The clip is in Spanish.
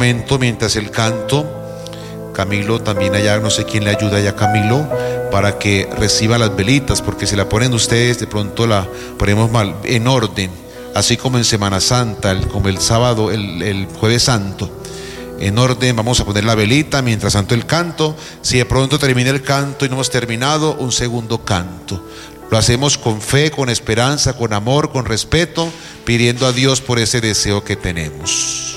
momento, mientras el canto, Camilo también allá, no sé quién le ayuda allá, Camilo, para que reciba las velitas, porque si la ponen ustedes, de pronto la ponemos mal, en orden, así como en Semana Santa, como el sábado, el Jueves Santo. En orden, vamos a poner la velita, mientras tanto el canto. Si de pronto termina el canto y no hemos terminado, un segundo canto. Lo hacemos con fe, con esperanza, con amor, con respeto, pidiendo a Dios por ese deseo que tenemos.